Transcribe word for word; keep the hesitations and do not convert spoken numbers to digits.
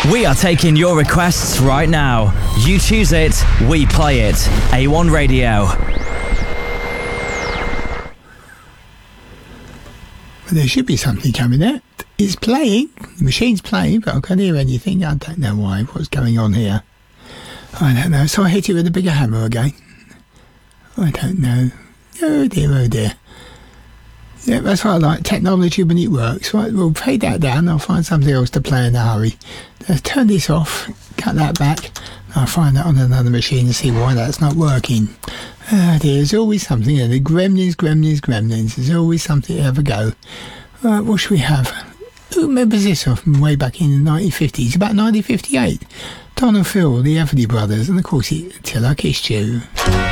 We are taking your requests right now. You choose it, we play it. A one Radio. Well, there should be something coming out. It's playing. The machine's playing, but I can't hear anything. I don't know why. What's going on here? I don't know. So I hit it with a bigger hammer again. I don't know. Oh dear, oh dear. Yeah, that's what I like, technology when it works. Right, we'll fade that down. I'll find something else to play in a hurry. Let's turn this off, cut that back. I'll find that on another machine and see why that's not working. Oh dear, there's always something. You know, the gremlins, gremlins, gremlins. There's always something to ever go. Right, what should we have? Who remembers this off from way back in the nineteen fifties? About nineteen fifty-eight. Don and Phil, the Everly Brothers, and of course, it, Till I Kissed You.